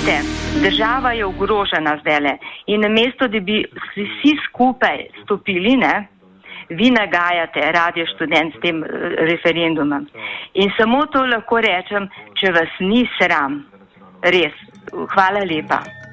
Glejte, država je ogrožena zdajle in namesto, da bi vsi skupaj stopili, ne, vi nagajate Radio Študent s tem referendumom. In samo to lahko rečem, če vas ni sram. Res. Hvala lepa.